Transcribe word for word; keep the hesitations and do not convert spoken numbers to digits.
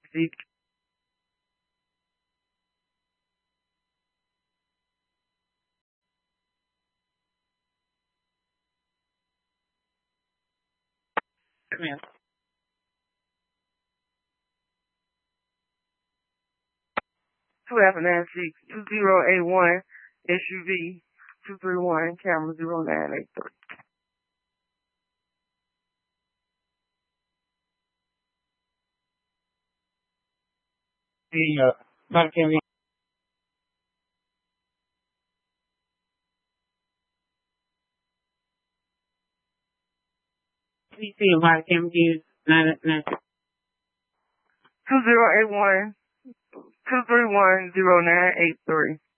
Seek. Come here. Two F nine six two zero eight one S U V two three one camera zero nine eight three. The uh, body cam. Please see a body cam again. Nine nine. Two zero eight one two three one zero nine eight three.